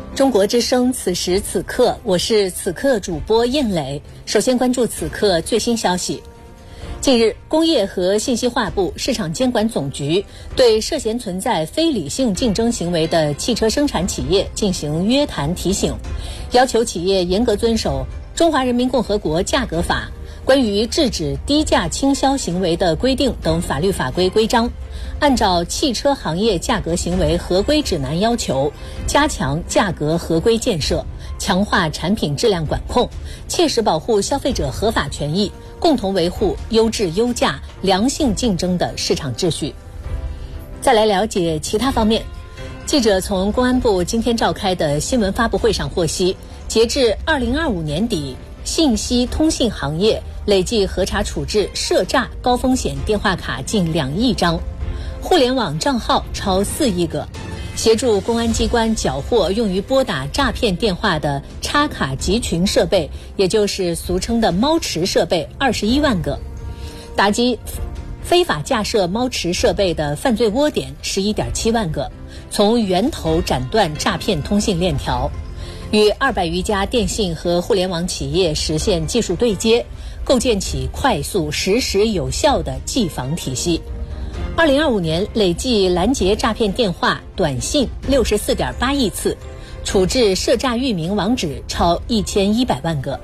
中国之声，此时此刻，我是此刻主播燕磊。首先关注此刻最新消息。近日，工业和信息化部、市场监管总局对涉嫌存在非理性竞争行为的汽车生产企业进行约谈提醒，要求企业严格遵守《中华人民共和国价格法》关于制止低价倾销行为的规定等法律法规规章，按照汽车行业价格行为合规指南要求，加强价格合规建设，强化产品质量管控，切实保护消费者合法权益，共同维护优质优价、良性竞争的市场秩序。再来了解其他方面。记者从公安部今天召开的新闻发布会上获悉，截至2025年底，信息通信行业累计核查处置涉诈高风险电话卡近2亿张，互联网账号超4亿个，协助公安机关缴获用于拨打诈骗电话的插卡集群设备，也就是俗称的猫池设备21万个，打击非法架设猫池设备的犯罪窝点11.7万个，从源头斩断诈骗通信链条，与200余家电信和互联网企业实现技术对接，构建起快速、实时、有效的技防体系。2025年累计拦截诈骗电话、短信64.8亿次，处置涉诈域名网址超1100万个。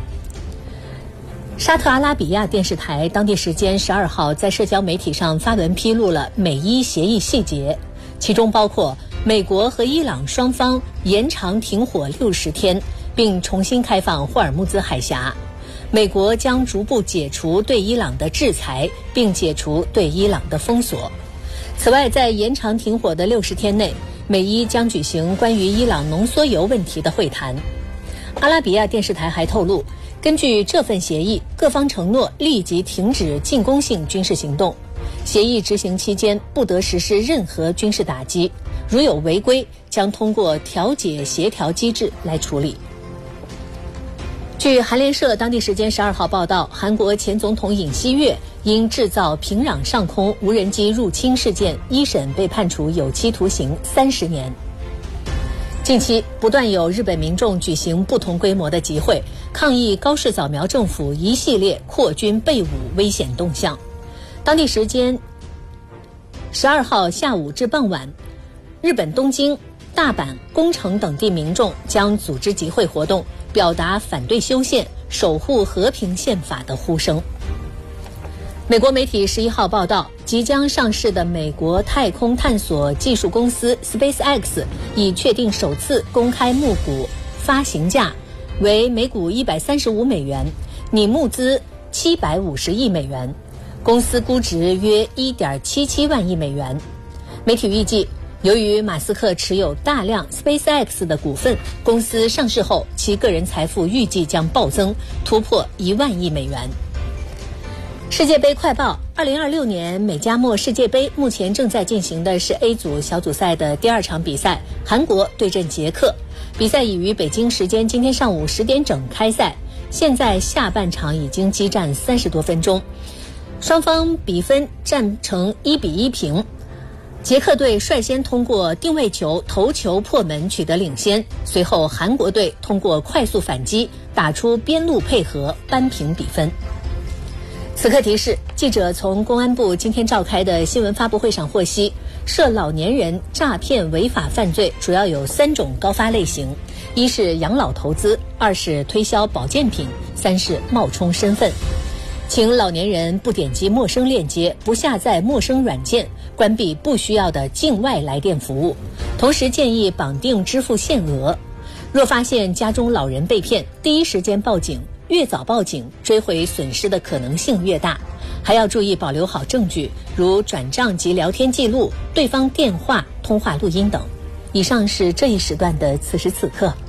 沙特阿拉比亚电视台当地时间12号在社交媒体上发文披露了美伊协议细节，其中包括美国和伊朗双方延长停火60天，并重新开放霍尔木兹海峡。美国将逐步解除对伊朗的制裁，并解除对伊朗的封锁。此外，在延长停火的60天内，美伊将举行关于伊朗浓缩铀问题的会谈。阿拉比亚电视台还透露，根据这份协议，各方承诺立即停止进攻性军事行动，协议执行期间不得实施任何军事打击，如有违规，将通过调解协调机制来处理。据韩联社当地时间12号报道，韩国前总统尹锡悦因制造平壤上空无人机入侵事件一审被判处有期徒刑30年。近期不断有日本民众举行不同规模的集会，抗议高市早苗政府一系列扩军备武危险动向。当地时间12号下午至傍晚，日本东京、大阪、宫城等地民众将组织集会活动，表达反对修宪、守护和平宪法的呼声。美国媒体11号报道，即将上市的美国太空探索技术公司 SpaceX 已确定首次公开募股，发行价为每股135美元，拟募资750亿美元，公司估值约1.77万亿美元。媒体预计，由于马斯克持有大量 SpaceX 的股份，公司上市后其个人财富预计将暴增，突破1万亿美元。世界杯快报：2026年美加墨世界杯目前正在进行的是 A 组小组赛的第2场比赛，韩国对阵捷克。比赛已于北京时间今天上午10点整开赛，现在下半场已经激战30多分钟，双方比分战成1-1平。捷克队率先通过定位球、头球破门取得领先，随后韩国队通过快速反击打出边路配合扳平比分。此刻提示，记者从公安部今天召开的新闻发布会上获悉，涉老年人诈骗违法犯罪主要有3种高发类型：一是养老投资，2是推销保健品，3是冒充身份。请老年人不点击陌生链接，不下载陌生软件，关闭不需要的境外来电服务，同时建议绑定支付限额。若发现家中老人被骗，第一时间报警，越早报警，追回损失的可能性越大。还要注意保留好证据，如转账及聊天记录、对方电话、通话录音等。以上是这一时段的此时此刻。